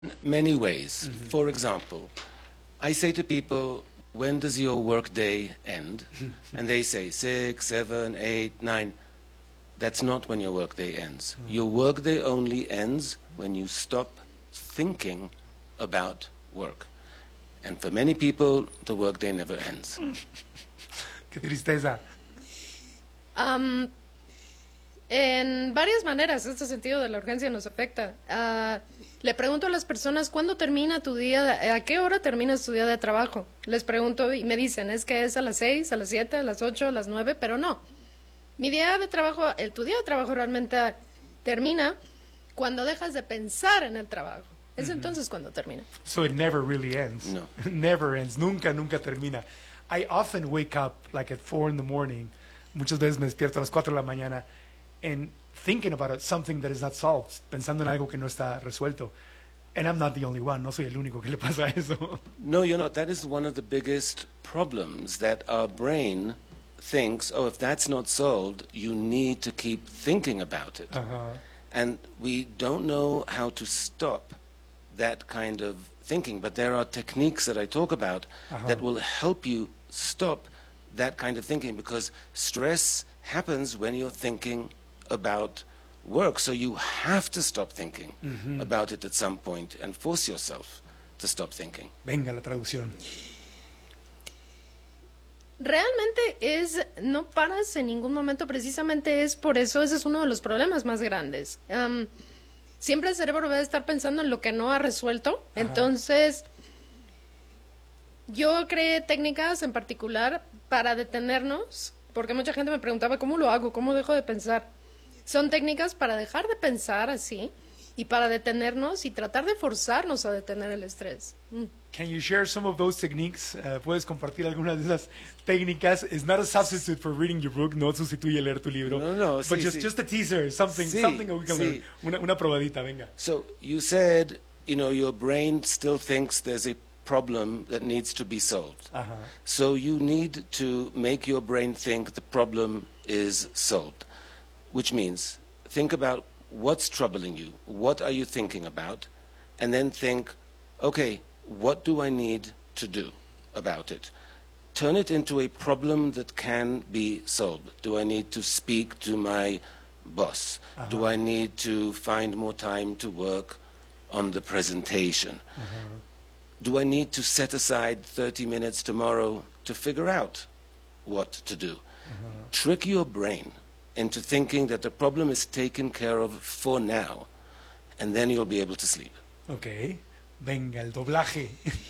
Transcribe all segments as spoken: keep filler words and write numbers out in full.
Many ways. Mm-hmm. For example, I say to people, when does your workday end? And they say six, seven, eight, nine. That's not when your workday ends. Mm-hmm. Your workday only ends when you stop thinking about work. And for many people, the workday never ends. Qué tristeza. Um, en varias maneras, este sentido de la urgencia nos afecta. Uh, le pregunto a las personas, ¿cuándo termina tu día? ¿A qué hora terminas tu día de trabajo? Les pregunto y me dicen, es que es a las seis, a las siete, a las ocho, a las nueve, pero no. Mi día de trabajo, el, tu día de trabajo realmente termina cuando dejas de pensar en el trabajo. Es mm-hmm. entonces cuando termina. So it never really ends. No. Never ends. Nunca, nunca termina. I often wake up like at four in the morning. Muchas veces me despierto a las cuatro de la mañana and thinking about it, something that is not solved, pensando en algo que no está resuelto. And I'm not the only one. No soy el único que le pasa eso. No, you're not. That is one of the biggest problems, that our brain thinks, oh, if that's not solved, you need to keep thinking about it. Uh-huh. And we don't know how to stop that kind of thinking. But there are techniques that I talk about uh-huh. that will help you stop that kind of thinking, because stress happens when you're thinking about work. So you have to stop thinking mm-hmm. about it at some point and force yourself to stop thinking. Venga la traducción. Realmente es, no paras en ningún momento, precisamente es por eso, ese es uno de los problemas más grandes. Um, siempre el cerebro va a estar pensando en lo que no ha resuelto, ajá. Entonces yo creé técnicas en particular para detenernos, porque mucha gente me preguntaba, ¿cómo lo hago? ¿Cómo dejo de pensar? Son técnicas para dejar de pensar así y para detenernos y tratar de forzarnos a detener el estrés. Mm. Can you share some of those techniques? Uh, ¿Puedes compartir algunas de esas técnicas? It's not a substitute for reading your book, no sustituye leer tu libro. No, no, but sí, just, sí. just a teaser, something, sí, something that we can sí. learn. Una, una probadita, venga. So you said, you know, your brain still thinks there's a problem that needs to be solved. Uh-huh. So you need to make your brain think the problem is solved, which means think about what's troubling you, what are you thinking about, and then think, okay, what do I need to do about it? Turn it into a problem that can be solved. Do I need to speak to my boss? Uh-huh. Do I need to find more time to work on the presentation? Uh-huh. Do I need to set aside thirty minutes tomorrow to figure out what to do? Uh-huh. Trick your brain into thinking that the problem is taken care of for now, and then you'll be able to sleep. Okay. Venga, el doblaje.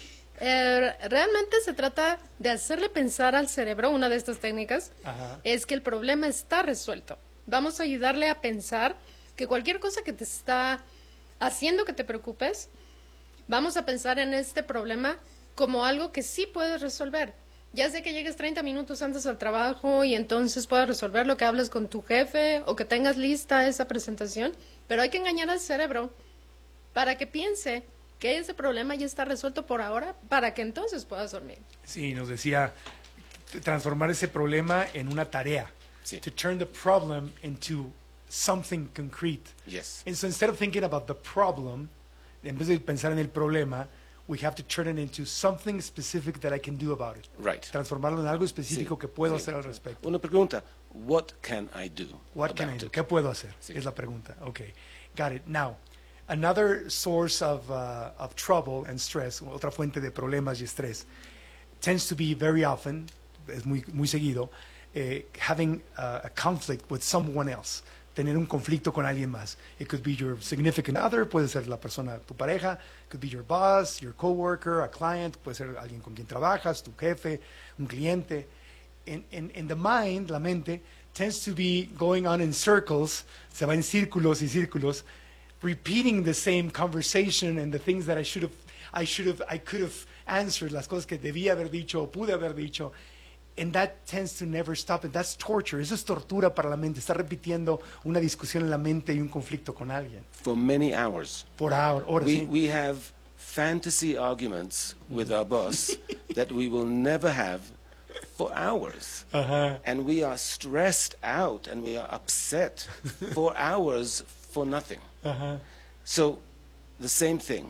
Eh, realmente se trata de hacerle pensar al cerebro, una de estas técnicas, Ajá. es que el problema está resuelto. Vamos a ayudarle a pensar que cualquier cosa que te está haciendo que te preocupes, vamos a pensar en este problema como algo que sí puedes resolver. Ya sé que llegues treinta minutos antes al trabajo y entonces puedas resolver lo que hables con tu jefe o que tengas lista esa presentación, pero hay que engañar al cerebro para que piense que ese problema ya está resuelto por ahora, para que entonces puedas dormir. Sí, nos decía transformar ese problema en una tarea. Sí. To turn the problem into something concrete. Yes. And so instead of thinking about the problem, en vez de pensar en el problema, we have to turn it into something specific that I can do about it. Right. Transformarlo en algo específico Sí. que puedo Sí. hacer al respecto. Una pregunta, what can I do What can I about do? it? ¿Qué puedo hacer? Sí. Es la pregunta. Okay. Got it. Now, another source of, uh, of trouble and stress, otra fuente de problemas y estrés, tends to be very often, es muy, muy seguido, eh, having uh, a conflict with someone else, tener un conflicto con alguien más. It could be your significant other, puede ser la persona, tu pareja, it could be your boss, your coworker, a client, puede ser alguien con quien trabajas, tu jefe, un cliente. In, in, in the mind, la mente, tends to be going on in circles, se va en círculos y círculos, repeating the same conversation and the things that I should have, I should have, I could have answered, las cosas que debía haber dicho o pude haber dicho, and that tends to never stop, and that's torture. Eso es tortura para la mente, estar repitiendo una discusión en la mente y un conflicto con alguien. For many hours. Por ahora, horas, We, sí. we have fantasy arguments with our boss that we will never have for hours. Ajá. And we are stressed out and we are upset for hours for nothing. Ajá. So the same thing.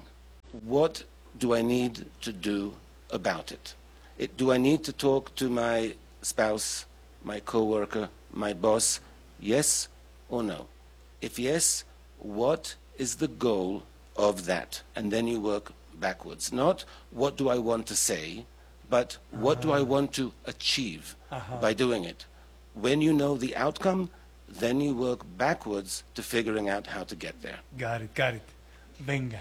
what do I need to do about it? it? Do I need to talk to my spouse, my coworker, my boss? Yes or no? If yes, what is the goal of that? And then you work backwards. Not what do I want to say, but what uh-huh. do I want to achieve uh-huh. by doing it? When you know the outcome, then you work backwards to figuring out how to get there. Got it, got it. Venga.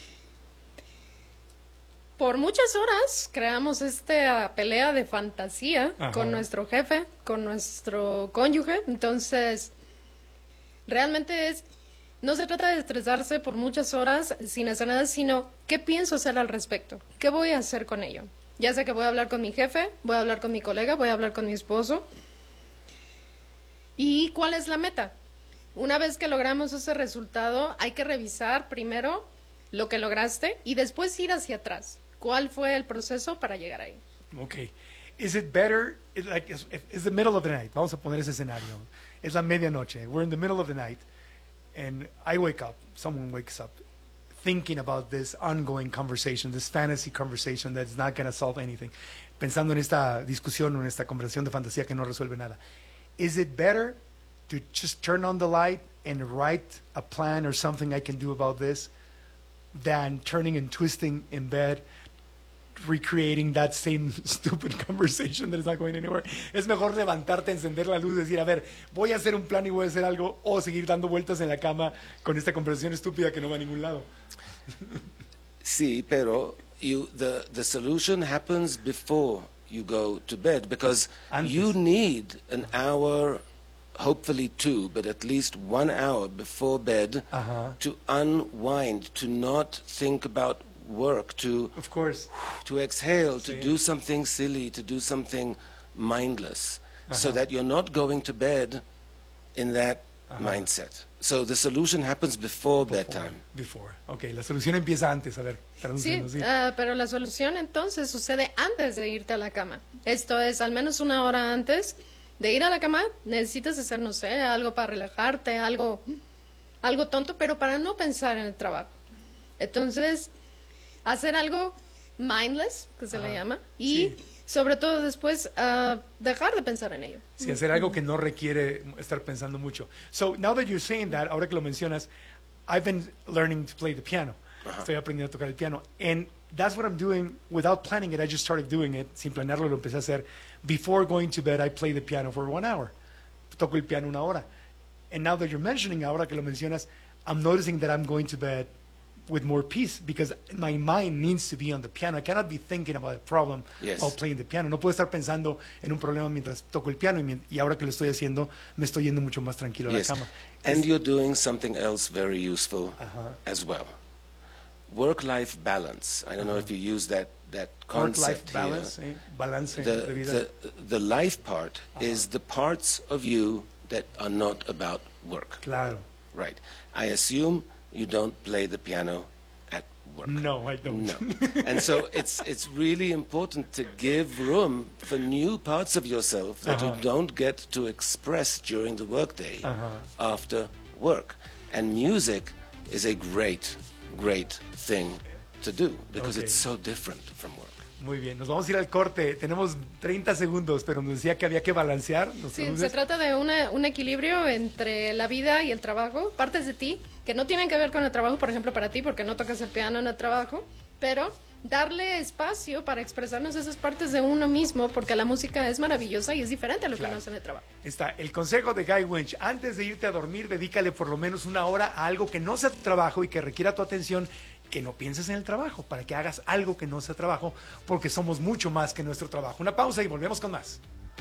Por muchas horas creamos esta pelea de fantasía Ajá. con nuestro jefe, con nuestro cónyuge. Entonces, realmente es, no se trata de estresarse por muchas horas sin hacer nada, sino qué pienso hacer al respecto, qué voy a hacer con ello. Ya sé que voy a hablar con mi jefe, voy a hablar con mi colega, voy a hablar con mi esposo. ¿Y cuál es la meta? Una vez que logramos ese resultado, hay que revisar primero lo que lograste y después ir hacia atrás. ¿Cuál fue el proceso para llegar ahí? Okay. Is it better, it like, it's, it's the middle of the night. Vamos a poner ese escenario. Es la medianoche. We're in the middle of the night. And I wake up, someone wakes up, thinking about this ongoing conversation, this fantasy conversation that's not going to solve anything. Pensando en esta discusión o en esta conversación de fantasía que no resuelve nada. Is it better to just turn on the light and write a plan or something I can do about this than turning and twisting in bed, recreating that same stupid conversation that is not going anywhere? Es mejor levantarte, encender la luz, decir, a ver, voy a hacer un plan y voy a hacer algo, o seguir dando vueltas en la cama con esta conversación estúpida que no va a ningún lado. Sí, pero you, the, the solution happens before you go to bed, because Antes. you need an hour, hopefully two, but at least one hour before bed uh-huh. to unwind, to not think about work, to of course to exhale, sí. to do something silly, to do something mindless, uh-huh. so that you're not going to bed in that uh-huh. mindset. So the solution happens before, before bedtime. Before. Okay, la solución empieza antes. A ver, sí, sí. Uh, pero la solución entonces sucede antes de irte a la cama. Esto es, al menos una hora antes de ir a la cama, necesitas hacer, no sé, algo para relajarte, algo, algo tonto, pero para no pensar en el trabajo. Entonces, hacer algo mindless, que se ah, le llama, y sí. sobre todo después uh, dejar de pensar en ello. Sí, hacer algo que no requiere estar pensando mucho. So, now that you're saying that, ahora que lo mencionas, I've been learning to play the piano. Uh-huh. Estoy aprendiendo a tocar el piano. And that's what I'm doing without planning it. I just started doing it. Sin planearlo, lo empecé a hacer. Before going to bed, I play the piano for one hour. Toco el piano una hora. And now that you're mentioning, ahora que lo mencionas, I'm noticing that I'm going to bed with more peace, because my mind needs to be on the piano. I cannot be thinking about a problem yes. while playing the piano. No puedo estar pensando en un problema mientras toco el piano, y, y ahora que lo estoy haciendo, me estoy yendo mucho más tranquilo yes. a la cama. And es, you're doing something else very useful uh-huh. as well. Work-life balance. I don't uh-huh. know if you use that, that concept Work-life balance, here. Eh? Balance the, de vida. The, the life part uh-huh. is the parts of you that are not about work. Claro. Right. I assume you don't play the piano at work. No, I don't. No. And so it's it's really important to give room for new parts of yourself that uh-huh. you don't get to express during the workday uh-huh. after work. And music is a great, great thing to do, because okay. it's so different from work. Muy bien, nos vamos a ir al corte. Tenemos treinta segundos, pero nos decía que había que balancear. Sí, se trata de una, un equilibrio entre la vida y el trabajo. Partes de ti que no tienen que ver con el trabajo, por ejemplo, para ti, porque no tocas el piano en el trabajo, pero darle espacio para expresarnos esas partes de uno mismo, porque la música es maravillosa y es diferente a lo claro. que uno hace en el trabajo. Está el consejo de Guy Winch: antes de irte a dormir, dedícale por lo menos una hora a algo que no sea tu trabajo y que requiera tu atención, que no pienses en el trabajo, para que hagas algo que no sea trabajo, porque somos mucho más que nuestro trabajo. Una pausa y volvemos con más.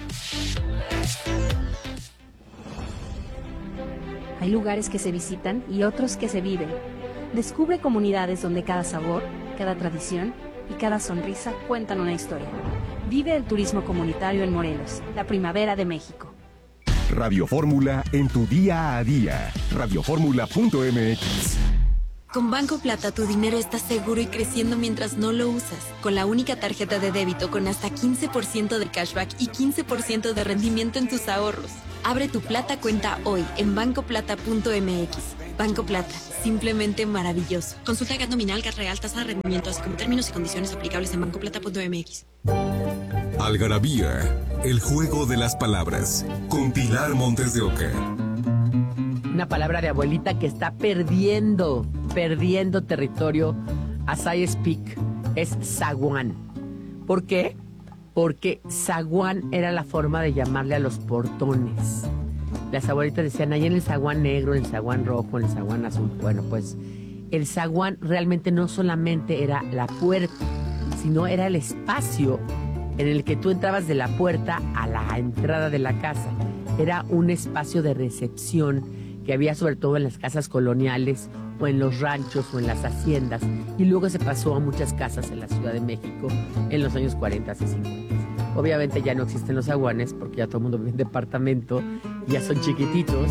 Hay lugares que se visitan y otros que se viven. Descubre comunidades donde cada sabor, cada tradición y cada sonrisa cuentan una historia. Vive el turismo comunitario en Morelos, la primavera de México. Radio Fórmula en tu día a día. radio fórmula punto m x. Con Banco Plata tu dinero está seguro y creciendo mientras no lo usas. Con la única tarjeta de débito con hasta quince por ciento de cashback y quince por ciento de rendimiento en tus ahorros. Abre tu Plata cuenta hoy en banco plata punto m x. Banco Plata, simplemente maravilloso. Consulta G A T nominal, G A T real, tasa de rendimiento, así como términos y condiciones aplicables en banco plata punto m x. Algarabía, el juego de las palabras, con Pilar Montes de Oca. Una palabra de abuelita que está perdiendo, perdiendo territorio as I speak, es zaguán. ¿Por qué? Porque zaguán era la forma de llamarle a los portones. Las abuelitas decían, ahí en el zaguán negro, en el zaguán rojo, en el zaguán azul. Bueno, pues el zaguán realmente no solamente era la puerta, sino era el espacio en el que tú entrabas de la puerta a la entrada de la casa. Era un espacio de recepción que había sobre todo en las casas coloniales o en los ranchos o en las haciendas, y luego se pasó a muchas casas en la Ciudad de México en los años cuarenta y cincuenta. Obviamente ya no existen los zaguanes porque ya todo el mundo vive en departamento, ya son chiquititos.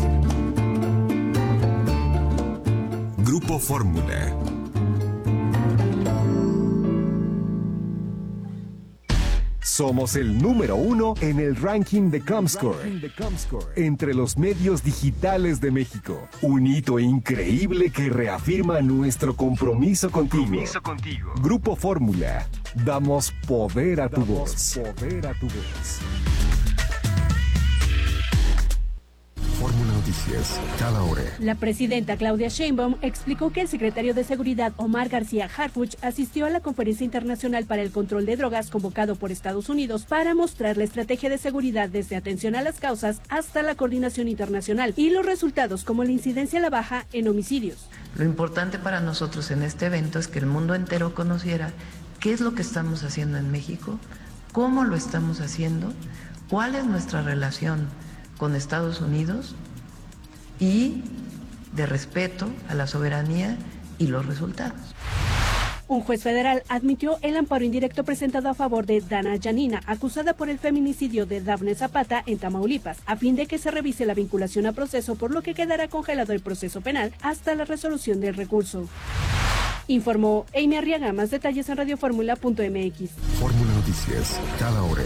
Grupo Fórmula. Somos el número uno en el ranking de Comscore, entre los medios digitales de México. Un hito increíble que reafirma nuestro compromiso contigo. Compromiso contigo. Grupo Fórmula. Damos poder a tu voz. Poder a tu voz. Fórmula Noticias, cada hora. La presidenta Claudia Sheinbaum explicó que el secretario de Seguridad Omar García Harfuch asistió a la Conferencia Internacional para el Control de Drogas convocado por Estados Unidos para mostrar la estrategia de seguridad desde atención a las causas hasta la coordinación internacional y los resultados como la incidencia a la baja en homicidios. Lo importante para nosotros en este evento es que el mundo entero conociera qué es lo que estamos haciendo en México, cómo lo estamos haciendo, cuál es nuestra relación con Estados Unidos y de respeto a la soberanía y los resultados. Un juez federal admitió el amparo indirecto presentado a favor de Dana Yanina, acusada por el feminicidio de Dafne Zapata en Tamaulipas, a fin de que se revise la vinculación a proceso, por lo que quedará congelado el proceso penal hasta la resolución del recurso. Informó Amy Arriaga. Más detalles en radioformula punto m x. Fórmula Noticias, cada hora.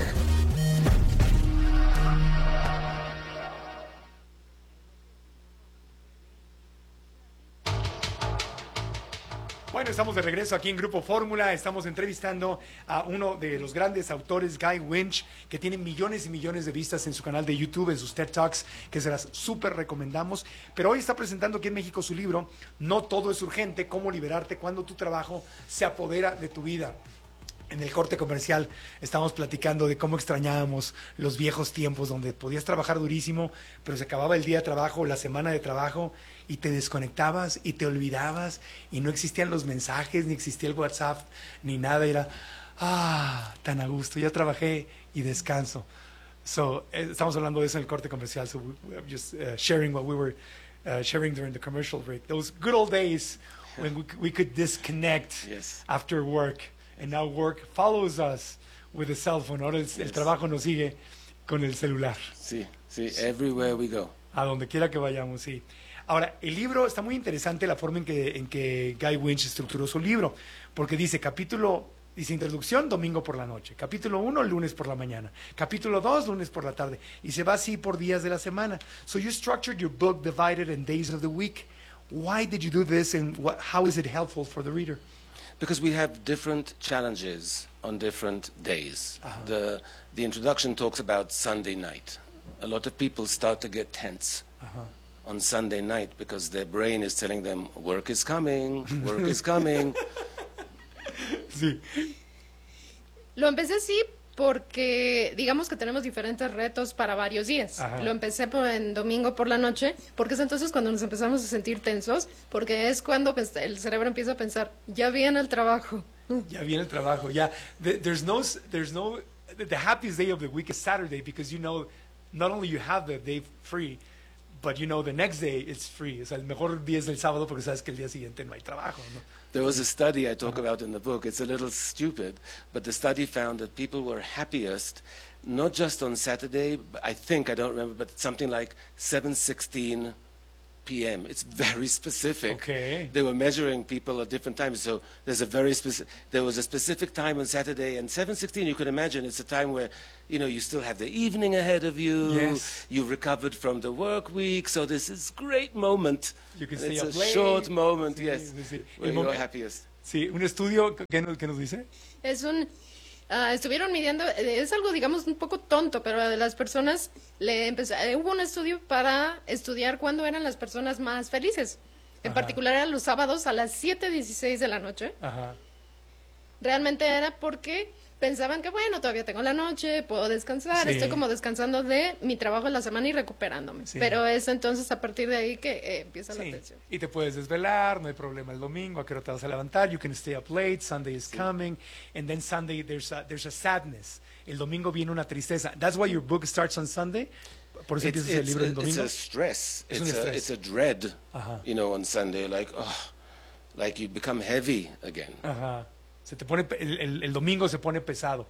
Bueno, estamos de regreso aquí en Grupo Fórmula. Estamos entrevistando a uno de los grandes autores, Guy Winch, que tiene millones y millones de vistas en su canal de YouTube, en sus TED Talks, que se las súper recomendamos. Pero hoy está presentando aquí en México su libro, No todo es urgente, cómo liberarte cuando tu trabajo se apodera de tu vida. En el corte comercial estábamos platicando de cómo extrañábamos los viejos tiempos donde podías trabajar durísimo, pero se acababa el día de trabajo, la semana de trabajo, y te desconectabas y te olvidabas y no existían los mensajes, ni existía el WhatsApp, ni nada. Era, ah, tan a gusto, ya trabajé y descanso. So, eh, estamos hablando de eso en el corte comercial, so we, we are just uh, sharing what we were uh, sharing during the commercial break. Those good old days when we, we could disconnect Yes. after work. And now work follows us with a cell phone. Ahora el, el Yes. trabajo nos sigue con el celular. Sí, sí, everywhere we go. A donde quiera que vayamos, sí. Ahora, el libro, está muy interesante la forma en que, en que Guy Winch estructuró su libro, porque dice capítulo, dice introducción, domingo por la noche, capítulo uno, lunes por la mañana, capítulo dos, lunes por la tarde, y se va así por días de la semana. So you structured your book divided in days of the week. Why did you do this, and what, how is it helpful for the reader? Because we have different challenges on different days. Uh-huh. The, the introduction talks about Sunday night. A lot of people start to get tense Uh-huh. on Sunday night because their brain is telling them, work is coming, work is coming. Sí. Lo empecé así porque digamos que tenemos diferentes retos para varios días. Ajá. Lo empecé por, en domingo por la noche, porque es entonces cuando nos empezamos a sentir tensos, porque es cuando pues, el cerebro empieza a pensar, ya viene el trabajo. Ya viene el trabajo. Ya, The- there's no, there's no. The the happiest day of the week is Saturday because you know, not only you have the day free, but you know the next day it's free. O sea, el mejor día es el sábado porque sabes que el día siguiente no hay trabajo, ¿no? There was a study I talk about in the book. It's a little stupid, but the study found that people were happiest not just on Saturday, but I think, I don't remember, but something like seven sixteen p m It's very specific. Okay. They were measuring people at different times. So there's a very specific, there was a specific time on Saturday, and seven sixteen, you can imagine, it's a time where, you know, you still have the evening ahead of you. Yes. You've recovered from the work week. So this is great moment. You can And stay it's up a late. short moment, Sí, yes, sí, sí. where El you're momen- happiest. Sí, un estudio, ¿qué nos, qué nos dice? Es un... ah, estuvieron midiendo, eh, es algo, digamos, un poco tonto, pero de las personas, le empezó, eh, hubo un estudio para estudiar cuándo eran las personas más felices. En Ajá. particular eran los sábados a las siete dieciséis de la noche. Ajá. Realmente era porque pensaban que, bueno, todavía tengo la noche, puedo descansar, Sí. estoy como descansando de mi trabajo de la semana y recuperándome. Sí. Pero es entonces a partir de ahí que eh, empieza la Sí, tensión. y te puedes desvelar, no hay problema el domingo, a qué hora te vas a levantar, you can stay up late, Sunday is coming, and then Sunday there's a, there's a sadness. El domingo viene una tristeza. That's why your book starts on Sunday. Por eso It's, empiezas el it's, libro el it's domingo. a stress. Es un It's a, estrés. it's a dread, Ajá. you know, on Sunday, like, oh, like you become heavy again. Ajá. Se te pone pe- el, el, el domingo se pone pesado.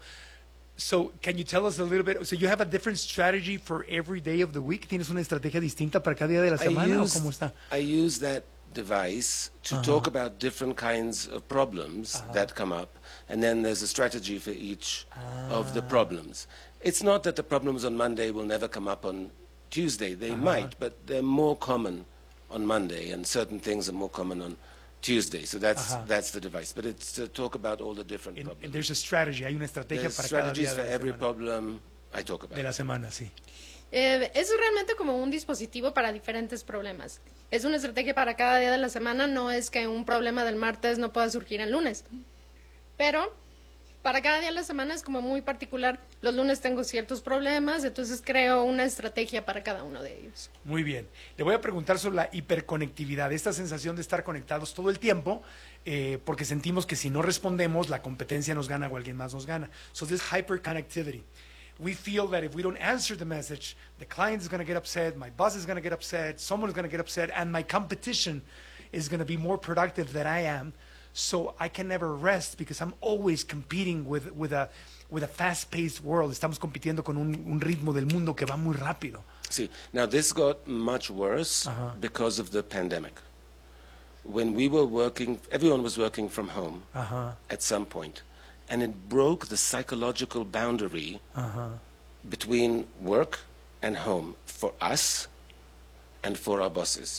So, can you tell us a little bit? So, you have a different strategy for every day of the week. ¿Tienes una estrategia distinta para cada día de la I semana o use, cómo está? I use that device to talk about different kinds of problems that come up, and then there's a strategy for each of the problems. It's not that the problems on Monday will never come up on Tuesday. They might, but they're more common on Monday, and certain things are more common on Tuesday. So that's Ajá. that's the device. But it's to talk about all the different And, problems. and there's a strategy. Hay una estrategia There's para cada strategies día for de la, every semana, problem I talk about. de la semana, sí. Eh, es realmente como un dispositivo para diferentes problemas. Es una estrategia para cada día de la semana, no es que un problema del martes no pueda surgir el lunes. Pero para cada día de la semana es como muy particular. Los lunes tengo ciertos problemas, entonces creo una estrategia para cada uno de ellos. Muy bien. Le voy a preguntar sobre la hiperconectividad, esta sensación de estar conectados todo el tiempo, eh, porque sentimos que si no respondemos, la competencia nos gana o alguien más nos gana. So this hyperconnectivity. We feel that if we don't answer the message, the client is going to get upset, my boss is going to get upset, someone is going to get upset, and my competition is going to be more productive than I am. So I can never rest because I'm always competing with, with a, with a fast-paced world. Estamos compitiendo con un, un ritmo del mundo que va muy rápido. See, now this got much worse Uh-huh. because of the pandemic. When we were working, everyone was working from home Ajá, at some point, and it broke the psychological boundary ajá. between work and home for us and for our bosses.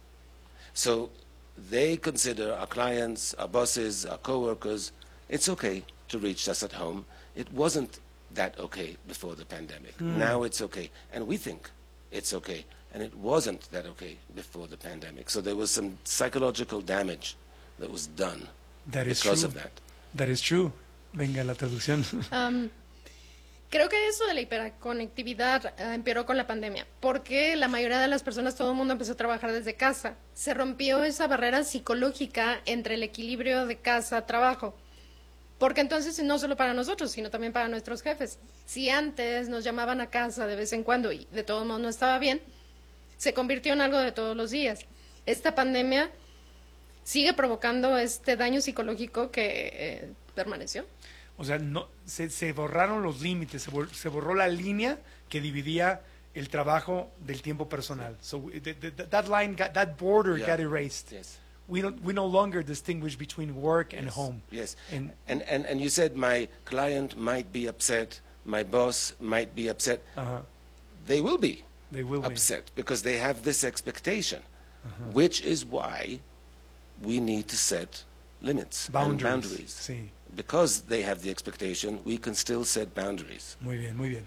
So they consider our clients, our bosses, our coworkers, it's okay to reach us at home. It wasn't that okay before the pandemic. Now it's okay. And we think it's okay. And it wasn't that okay before the pandemic. So there was some psychological damage that was done That is because true. of that. That is true. Venga la traducción. Am, creo que eso de la hiperconectividad eh, empeoró con la pandemia, porque la mayoría de las personas, todo el mundo empezó a trabajar desde casa. Se rompió esa barrera psicológica entre el equilibrio de casa-trabajo. Porque entonces no solo para nosotros, sino también para nuestros jefes. Si antes nos llamaban a casa de vez en cuando y de todos modos no estaba bien, se convirtió en algo de todos los días. Esta pandemia sigue provocando este daño psicológico que eh, permaneció. O sea, no, se, se borraron los límites, se, bor- se borró la línea que dividía el trabajo del tiempo personal. So the, the, that line, got, that border Yeah. got erased. Yes. We don't, we no longer distinguish between work and Yes, home. Yes. And And, and, and you said my client might be upset, my boss might be upset. uh, They will be they will be. upset because they have this expectation, which is why we need to set limits Boundaries. and boundaries. Sí, Because they have the expectation, we can still set boundaries. muy bien, muy bien.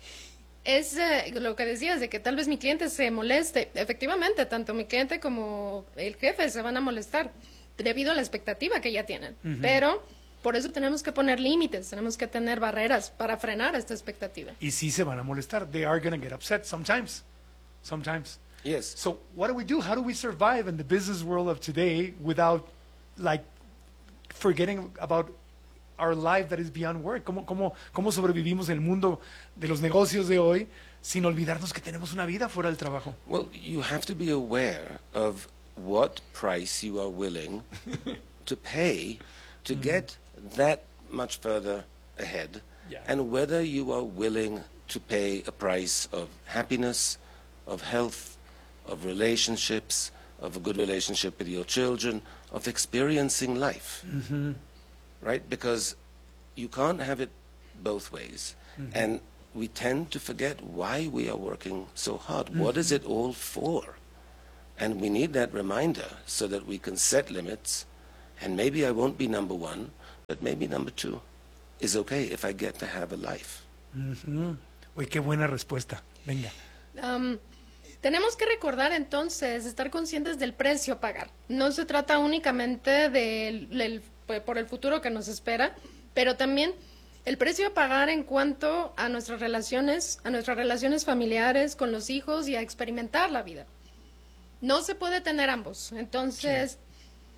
Es eh, lo que decías, de que tal vez mi cliente se moleste. Efectivamente, tanto mi cliente como el jefe se van a molestar debido a la expectativa que ya tienen. Pero por eso tenemos que poner límites, tenemos que tener barreras para frenar esta expectativa. Y sí se van a molestar. They are going to get upset sometimes. Sometimes. Yes. So what do we do? How do we survive in the business world of today without, like, forgetting about our life that is beyond work? ¿Cómo, cómo, cómo sobrevivimos el mundo de los negocios de hoy sin olvidarnos que tenemos una vida fuera del trabajo? Well, you have to be aware of what price you are willing to pay to get that much further ahead, Yeah. and whether you are willing to pay a price of happiness, of health, of relationships, of a good relationship with your children, of experiencing life, Mm-hmm. right? Because you can't have it both ways. Mm-hmm. And we tend to forget why we are working so hard. Mm-hmm. What is it all for? And we need that reminder so that we can set limits. And maybe I won't be number one, but maybe number two is okay if I get to have a life. Mm-hmm. Uy, qué buena respuesta. Venga. Um, tenemos que recordar entonces, estar conscientes del precio a pagar. No se trata únicamente del, del, por el futuro que nos espera, pero también el precio a pagar en cuanto a nuestras relaciones, a nuestras relaciones familiares con los hijos y a experimentar la vida. No se puede tener ambos. Entonces, sí.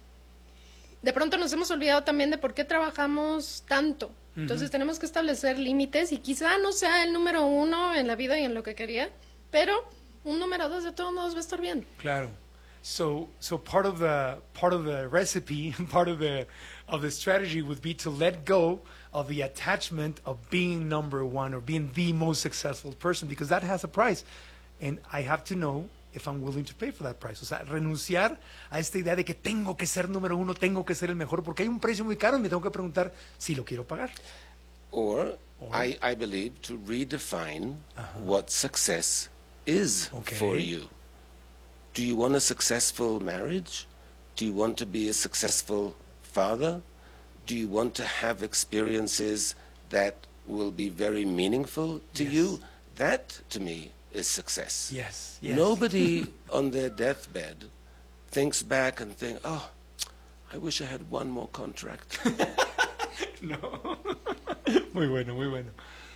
De pronto nos hemos olvidado también de por qué trabajamos tanto. Entonces, uh-huh. tenemos que establecer límites y quizá no sea el número uno en la vida y en lo que quería, pero un número dos de todos modos va a estar bien. Claro. So, so part of the part of the recipe, part of the of the strategy would be to let go of the attachment of being number one or being the most successful person, because that has a price, and I have to know if I'm willing to pay for that price. O sea, renunciar a esta idea de que tengo que ser número uno, tengo que ser el mejor, porque hay un precio muy caro y me tengo que preguntar si lo quiero pagar. Or, or I, I believe to redefine uh-huh. what success is okay. for you. Do you want a successful marriage? Do you want to be a successful father? Do you want to have experiences that will be very meaningful to yes. you? That, to me, is success. Yes. yes. Nobody on their deathbed thinks back and think, oh, I wish I had one more contract. No. Muy bueno, muy bueno.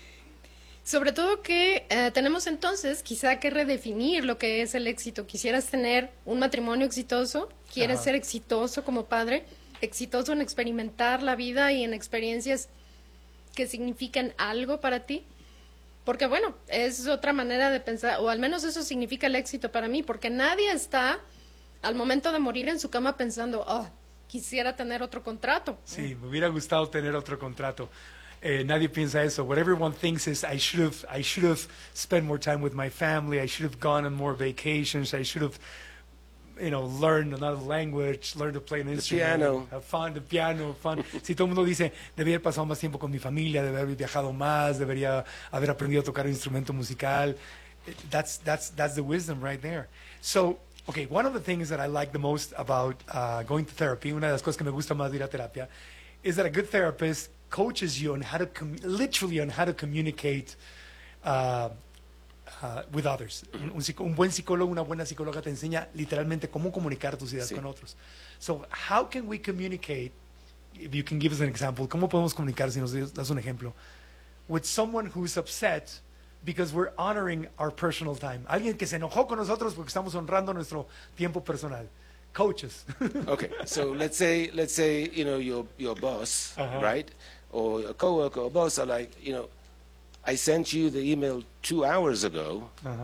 Sobre todo que eh, tenemos entonces quizá que redefinir lo que es el éxito. Quisieras tener un matrimonio exitoso, quieres Ajá. ser exitoso como padre, exitoso en experimentar la vida y en experiencias que significan algo para ti. Porque bueno, es otra manera de pensar, o al menos eso significa el éxito para mí, porque nadie está al momento de morir en su cama pensando, oh, quisiera tener otro contrato. Sí, me hubiera gustado tener otro contrato. Eh, nadie piensa eso. What everyone thinks is, I should have, I should have spent more time with my family. I should have gone on more vacations. I should have, you know, learned another language, learned to play an instrument, piano. have fun, the piano, fun. Si todo el mundo dice, debería haber pasado más tiempo con mi familia, debería haber viajado más, debería haber aprendido a tocar un instrumento musical. That's that's that's the wisdom right there. So, okay, one of the things that I like the most about uh, going to therapy, una de las cosas que me gusta más de ir a terapia, is that a good therapist coaches you on how to, com- literally on how to communicate uh, uh, with others. Un, un, un buen psicólogo, una buena psicóloga te enseña literalmente cómo comunicar tus ideas sí. con otros. So, how can we communicate, if you can give us an example, ¿cómo podemos comunicar, si nos das un ejemplo, with someone who's upset because we're honoring our personal time? Alguien que se enojó con nosotros porque estamos honrando nuestro tiempo personal. Coaches. Okay, so let's say, let's say, you know, your, your boss, uh-huh. right? Or a coworker or boss are like, you know, I sent you the email two hours ago. Uh-huh.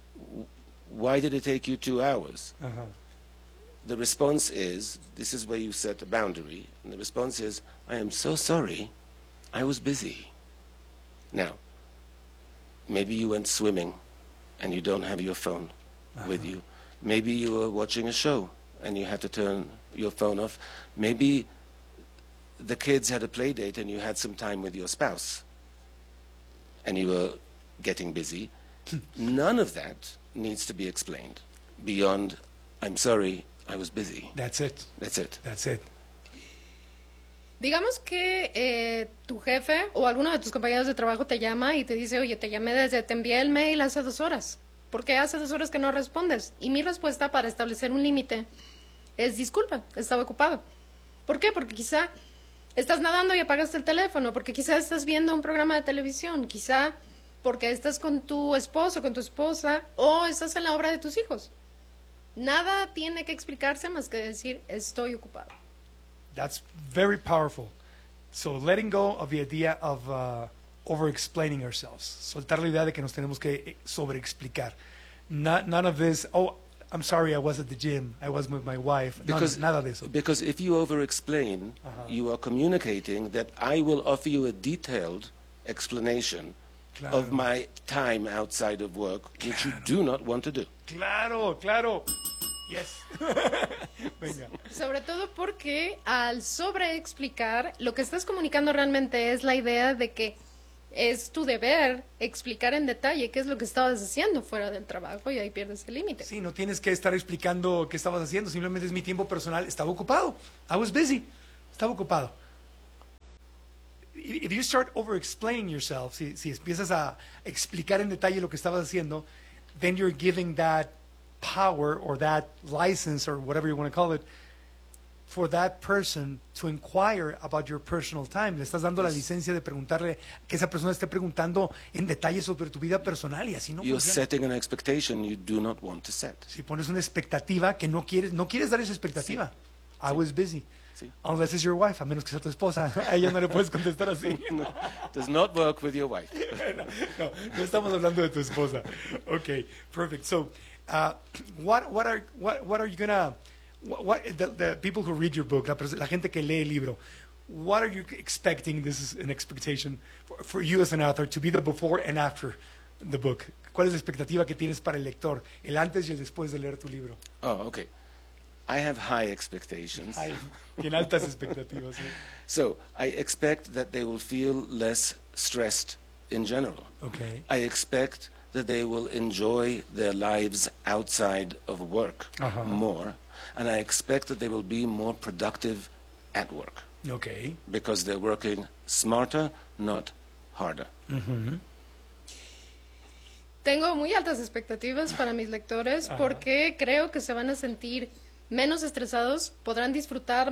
Why did it take you two hours? Uh-huh. The response is, this is where you set a boundary, and the response is, I am so sorry, I was busy. Now, maybe you went swimming and you don't have your phone uh-huh. with you. Maybe you were watching a show and you had to turn your phone off. Maybe the kids had a play date and you had some time with your spouse and you were getting busy. None of that needs to be explained beyond, I'm sorry, I was busy. That's it. That's it. That's it. Digamos que eh, tu jefe o alguno de tus compañeros de trabajo te llama y te dice, oye, te llamé desde, te envié el mail hace dos horas. ¿Por qué hace dos horas que no respondes? Y mi respuesta para establecer un límite es, disculpa, estaba ocupado. ¿Por qué? Porque quizá estás nadando y apagaste el teléfono, porque quizá estás viendo un programa de televisión, quizá porque estás con tu esposo, con tu esposa, o estás en la obra de tus hijos. Nada tiene que explicarse más que decir, estoy ocupado. That's very powerful. So letting go of the idea of uh, over-explaining ourselves. Soltar la idea de que nos tenemos que sobre-explicar. Not, none of this, oh, I'm sorry, I was at the gym, I was with my wife. Because, nada, nada de eso. Because if you over-explain, uh-huh. you are communicating that I will offer you a detailed explanation claro. of my time outside of work, claro. which you do not want to do. Claro, claro. Yes. Venga. Sobre todo porque al sobreexplicar, lo que estás comunicando realmente es la idea de que es tu deber explicar en detalle qué es lo que estabas haciendo fuera del trabajo y ahí pierdes el límite. Sí, no tienes que estar explicando qué estabas haciendo, simplemente es mi tiempo personal. Estaba ocupado. I was busy. Estaba ocupado. If you start over-explaining yourself, si, si empiezas a explicar en detalle lo que estabas haciendo, then you're giving that power or that license or whatever you want to call it for that person to inquire about your personal time. Le estás dando la licencia de preguntarle, que esa persona esté preguntando en detalle sobre tu vida personal y así no You're funciona. setting an expectation you do not want to set. Si pones una expectativa que no quieres, no quieres dar esa expectativa. I was busy. Sí. Unless it's your wife, a menos que sea tu esposa. A ella no le puedes contestar así. No, does not work with your wife. no, no estamos hablando de tu esposa. Okay, perfect. So, uh, what what are what what are you gonna what, what the, the people who read your book, la, la gente que lee el libro, what are you expecting? This is an expectation for, for you as an author to be the before and after the book. ¿Cuál es la expectativa que tienes para el lector, el antes y el después de leer tu libro? Oh, okay. I have high expectations. Ay, en altas expectativas. ¿Sí? So I expect that they will feel less stressed in general. Okay. I expect that they will enjoy their lives outside of work Uh-huh. more, and I expect that they will be more productive at work Okay. because they're working smarter, not harder. Tengo muy altas expectativas para mis lectores porque creo que se van a sentir menos estresados, podrán disfrutar